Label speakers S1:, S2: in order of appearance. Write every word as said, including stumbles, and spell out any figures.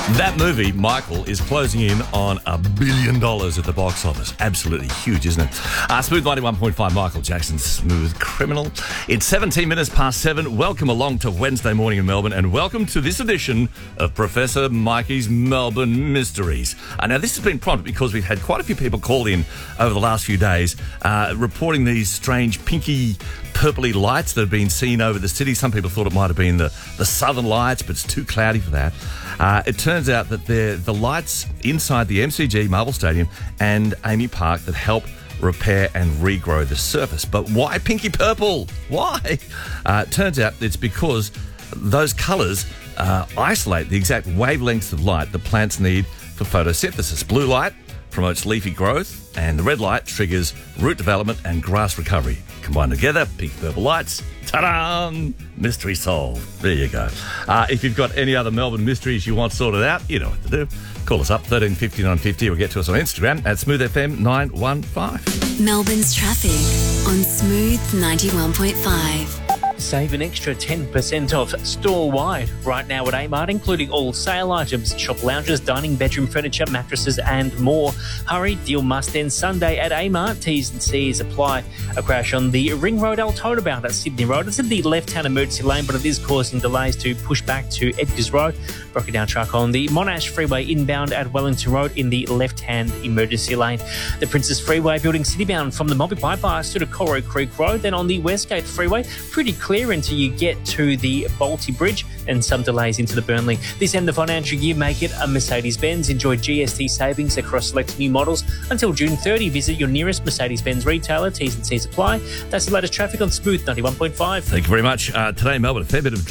S1: That movie, Michael, is closing in on a billion dollars at the box office. Absolutely huge, isn't it? Uh, Smooth ninety-one point five, Michael Jackson's Smooth Criminal. It's seventeen minutes past seven. Welcome along to Wednesday morning in Melbourne, and welcome to this edition of Professor Mikey's Melbourne Mysteries. Uh, now, this has been prompted because we've had quite a few people call in over the last few days uh, reporting these strange pinky purpley lights that have been seen over the city. Some people thought it might have been the, the southern lights, but it's too cloudy for that. Uh, it turns out that they're the lights inside the M C G, Marvel Stadium, and Amy Park that help repair and regrow the surface. But why pinky purple? Why? Uh, it turns out it's because those colours uh, isolate the exact wavelengths of light the plants need for photosynthesis. Blue light promotes leafy growth, and the red light triggers root development and grass recovery. Combined together, pink purple lights, ta-da! Mystery solved. There you go. Uh, if you've got any other Melbourne mysteries you want sorted out, you know what to do. Call us up, thirteen fifty, nine fifty, or get to us on Instagram at Smooth F M nine one five.
S2: Melbourne's traffic on Smooth ninety-one point five.
S3: Save an extra ten percent off store-wide right now at Amart, including all sale items, shop lounges, dining, bedroom furniture, mattresses and more. Hurry, deal must end Sunday at Amart. T's and C's apply. A crash on the Ring Road Altona bound at Sydney Road. It's in the left-hand emergency lane, but it is causing delays to push back to Edgars Road. Broken down truck on the Monash Freeway inbound at Wellington Road in the left-hand emergency lane. The Princess Freeway building citybound from the Mobby bypass to the Corrow Creek Road. Then on the Westgate Freeway, pretty clear until you get to the Balti Bridge, and some delays into the Burnley. This end of the financial year, make it a Mercedes-Benz. Enjoy G S T savings across select new models until June thirtieth. Visit your nearest Mercedes-Benz retailer. T's and C's apply. That's the latest traffic on Smooth ninety-one point five.
S1: Thank you very much. Uh, today, Melbourne, a fair bit of